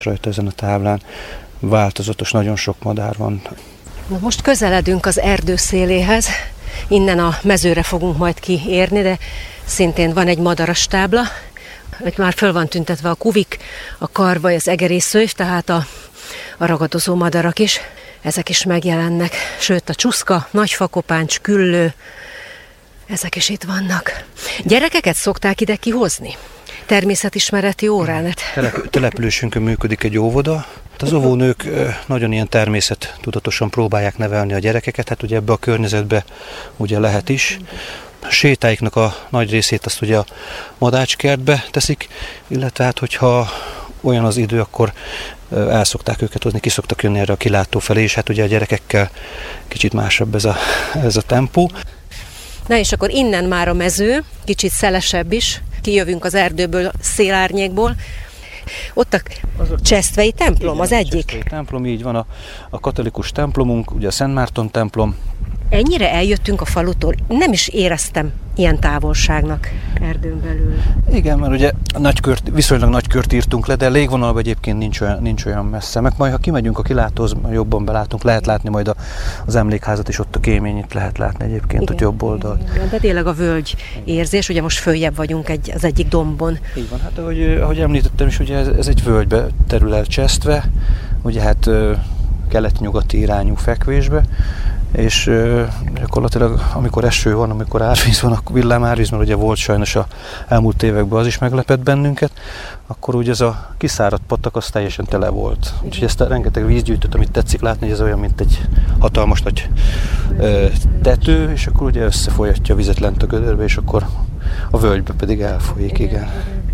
Rajta ezen a táblán változatos, nagyon sok madár van. Na most közeledünk az erdő széléhez, innen a mezőre fogunk majd kiérni, de szintén van egy madaras tábla, hogy már föl van tüntetve a kuvik, a karvaj, az egerészőjv, tehát a ragadozó madarak is. Ezek is megjelennek, sőt a csuszka, nagyfakopáncs, küllő, ezek is itt vannak. Gyerekeket szokták ide kihozni? Természetismereti órán? Településünkön működik egy óvoda. Az óvónők nagyon ilyen természettudatosan próbálják nevelni a gyerekeket, hát ugye ebbe a környezetbe ugye lehet is. A sétáiknak a nagy részét azt ugye a madácskertbe teszik, illetve hát hogyha olyan az idő, akkor el szokták őket hozni, ki szoktak jönni erre a kilátó felé, és hát ugye a gyerekekkel kicsit másabb ez a tempó. Na és akkor innen már a mező, kicsit szelesebb is, kijövünk az erdőből, szélárnyékból. Ott a csesztvei templom, igen, az egyik. A csesztvei templom, így van a katolikus templomunk, ugye a Szent Márton templom. Ennyire eljöttünk a falutól, nem is éreztem ilyen távolságnak erdőn belül. Igen, mert ugye viszonylag nagy kört írtunk le, de légvonalban egyébként nincs olyan messze. Meg majd, ha kimegyünk a kilátóhoz, jobban belátunk, lehet látni majd az emlékházat, és ott a kéményit lehet látni egyébként, igen, a jobb oldalt. Igen, de tényleg a völgy érzés, ugye most följebb vagyunk az egyik dombon. Így van, hát ahogy említettem is, ugye ez egy völgybe terül el Csesztve, ugye hát kelet-nyugati irányú fekvésbe, és gyakorlatilag amikor eső van, amikor árvíz van, akkor villámárvíz, mert ugye volt sajnos az elmúlt években az is meglepett bennünket, akkor ugye ez a kiszáradt patak az teljesen tele volt. Úgyhogy ezt a rengeteg vízgyűjtőt, amit tetszik látni, hogy ez olyan, mint egy hatalmas nagy tető, és akkor ugye összefolyatja a vizet lent a gödörbe, és akkor a völgybe pedig elfolyik, igen.